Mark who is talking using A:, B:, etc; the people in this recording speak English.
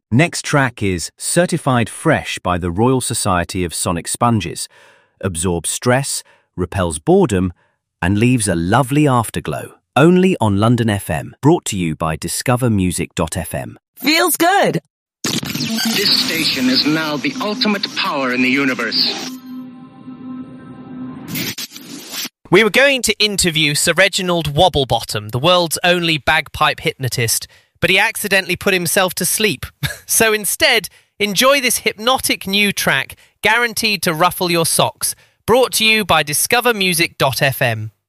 A: Next track is Certified Fresh by the Royal Society of Sonic Sponges. Absorbs stress, repels boredom, and leaves a lovely afterglow. Only on London FM. Brought to you by discovermusic.fm.
B: Feels good.
C: This station is now the ultimate power in the universe.
D: We were going to interview Sir Reginald Wobblebottom, the world's only bagpipe hypnotist, but he accidentally put himself to sleep. So instead, enjoy this hypnotic new track, guaranteed to ruffle your socks, brought to you by discovermusic.fm.